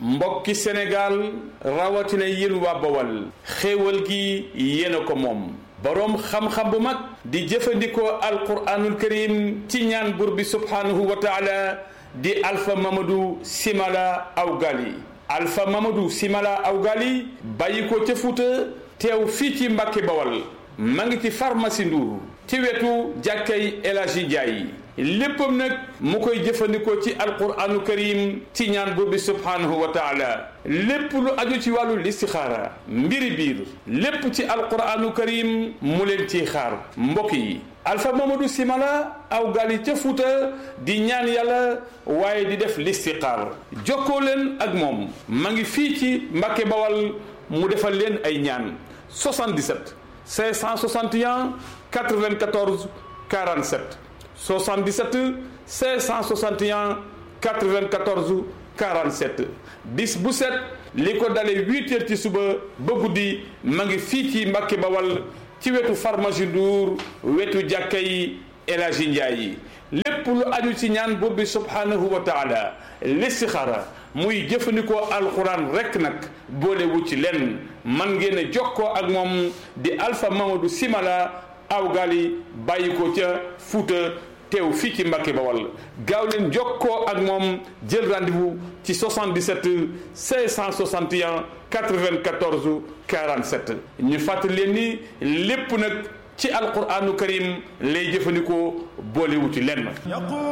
mbokki Sénégal rawatina yéen waa Bawal xéewal gi yéen a ko moom boroom xam-xam bu mag di jëfandikoo alquraanul karim ci ñaan buur bi subhaanahu wa taala di Alpha Mamadou Simala Awgali Alpha Mamadou Simala Awgali bàyyi ko ca Fuuta teew fii ci Mbàkke Bawal ma ngi ci pharmacie Ndour ci wetu jàkkay El Hadji Ndiaye léppam nag mu koy jëfandikoo ci alquranu karim ci ñaan buur bi subhanahu wa taala lépp lu aju ci wàllu listixaara mbiri biir lépp ci alquranu karim mu leen ciy xaar mbokk yi Alpha Mamadou Simala Awgali ca Fuuta di ñaan yàlla waaye di def listixaar jokkoo leen ak moom ma ngi fii ci Mbàkke Bawal mu defal leen ay ñaan 77 561 94 47 77 561 94 47 bis bu set li ko dalee 8 heures ci suba ba guddi ma ngi fii ci Mbàkke Bawal ci wetu pharmacie Ndour wetu jàkka yi El Hadji Ndiaye yi lépp lu aju ci ñaan buur bi subhanahu wa taala listixaara muy jëfandikoo alquran rekk nag boolewu ci lenn man ngeen a jokkoo ak moom di Alpha Mamadou Simala Awgali bàyyi ko ca Fuuta teew fii ci Mbàkke Bawal gaaw leen jokkoo ak moom jël rendez-vous ci 77 561 94 47 ñu fàttali leen ni lépp nag ci alquranu karim lay jëfandikoo boolewu ci lenn